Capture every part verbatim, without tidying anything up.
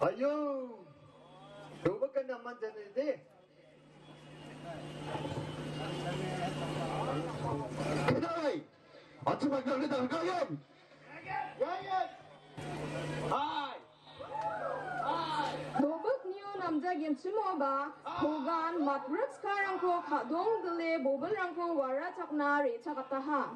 Ayo, coba kan naman dyan ide. Kiday! At sa magkalit ang gayan! Gayan! Hi! Bobak niyo namjagin sumoba, Hogan matbruk skarangko kadong dele bobalrangko wara chakna re chakataha.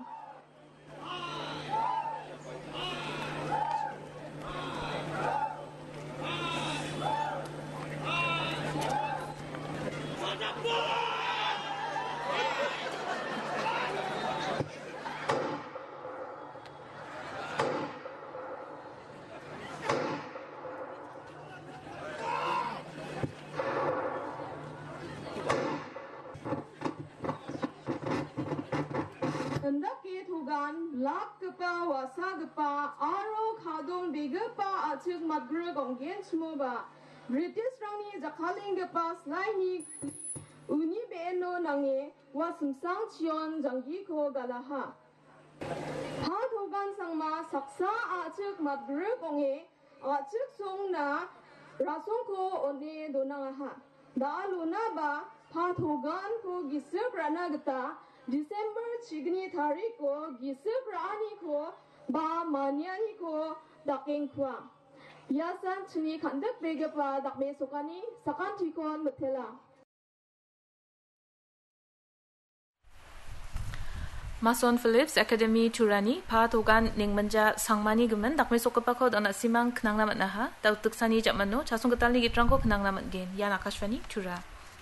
Hendaki Hogan lak gepa wasa gepa aro kadong begepa acuk matbruk onggen sumoba. British rangni jakaling gepa slaini uni beno nange wasumsang chion janggi ko galaha. Pat Hogan sangma saksa acuk matbruk onge acuk song na rasong ko one donangaha. Daaluna ba Pat Hogan ko gisuk rana geta December chigni tarik ko gisuk rani ko ba manyani ko daking kwa. Yasan chuni kandak begepa dakme sokani sakan tikon metela. Mason Phillips Academy Turani Pat Hogan Ningmanja Sangmani Gumen dakme sokapa ko dona simang knang namat naha tau tuksani jamano chasung ketalni gitrangko knang namat gen yan Akashvani Tura.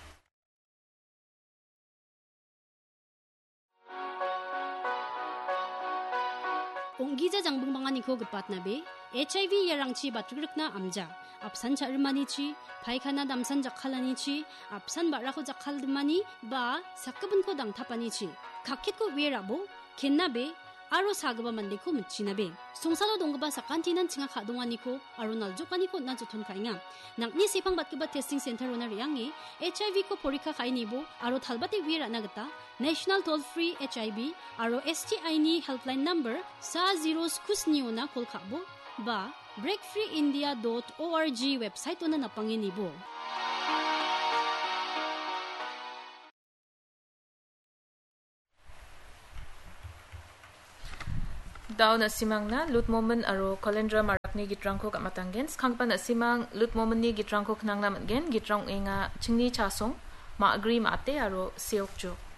옹기자 장봉방아니 고 급밭나베 에이치아이브이 야랑치 바트그륵나 암자 앞산 자르마니치 파이카나 남산 자칼라니치 앞산 바라코 자칼드마니 바 사크분코 당타파니치 각켓코 위에라보 겐나베 아로 사그바 만데코 묻치나베 송사로 동그바 사칸티난 칭아 가동하니코 아로 날조카니코 나조톤 카잉아 낙니 세팡 바트바 테스팅 센터로나 리앙에 에이치아이브이 코 포리카 카이니보 아로 탈바티 위에라 나겠다 National Toll Free H I V aro S T I ni helpline number sa zero skusniyo na kolkabo ba break free india dot org website na napanginibo. Daw na simang na lut moment aro kalendra marakni gitrangko kamatanggen skangpa na simang lut moment ni gitrangko knang namatgen gitrang inga chingni chasong ma agree ma ate aro silk jo.